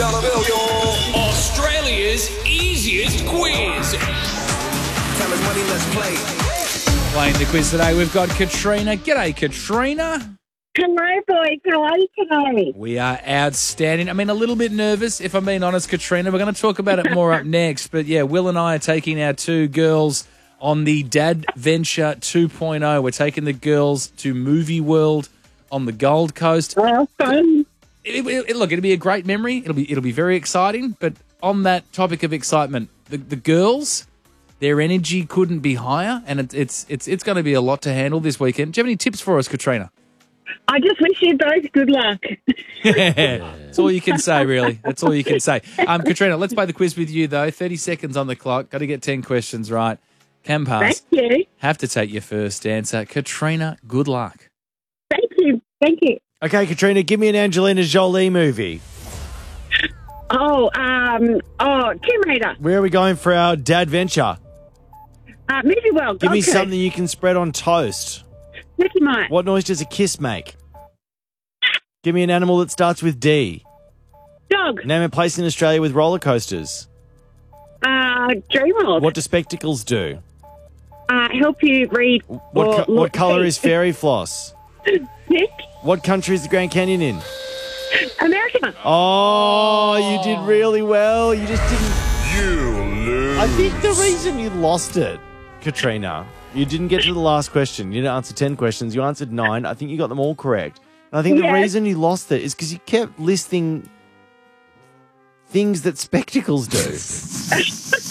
Australia's easiest quiz. Money, let's play. Playing the quiz today, we've got Katrina. G'day, Katrina. Hello, boys. How are you today? We are outstanding. I mean, a little bit nervous, if I'm being honest, Katrina. We're going to talk about it more up next. But, yeah, Will and I are taking our two girls on the Dad Venture 2.0. We're taking the girls to Movie World on the Gold Coast. Well, fun. Look, it'll be a great memory. It'll be very exciting. But on that topic of excitement, the girls, their energy couldn't be higher, and it's going to be a lot to handle this weekend. Do you have any tips for us, Katrina? I just wish you both good luck. That's all you can say, really. That's all you can say. Katrina, let's play the quiz with you, though. 30 seconds on the clock. Got to get 10 questions right. Can pass. Thank you. Have to take your first answer. Katrina, good luck. Thank you. Thank you. Okay, Katrina, give me an Angelina Jolie movie. Tomb Raider. Where are we going for our Dad Venture? Movie World. Give me Gold Coast. something you can spread on toast. Vegemite. What noise does a kiss make? Give me an animal that starts with D. Dog. Name a place in Australia with roller coasters. Dreamworld. What do spectacles do? Help you read. What colour is fairy floss? Pink. What country is the Grand Canyon in? America. Oh, you did really well. You just didn't. You lose. I think the reason you lost it, Katrina, you didn't get to the last question. You didn't answer 10 questions. You answered 9. I think you got them all correct. And I think the reason you lost it is because you kept listing things that spectacles do.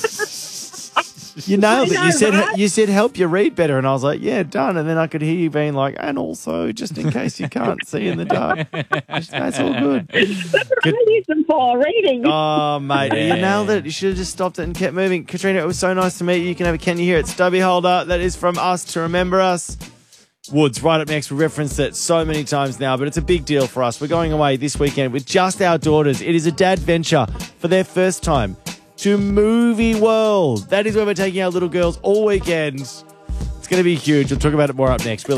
You nailed it. You said help you read better, and I was like, yeah, done. And then I could hear you being like, and also just in case you can't see in the dark, that's all good. That's what I use them for, reading. Oh, mate, Yeah. you nailed it. You should have just stopped it and kept moving. Katrina, it was so nice to meet you. You can have a Can You Hear It stubby holder. That is from us to remember us. Woods, right up next. We referenced it so many times now, but it's a big deal for us. We're going away this weekend with just our daughters. It is a dad venture for their first time to Movie World. That is where we're taking our little girls all weekend. It's going to be huge. We'll talk about it more up next.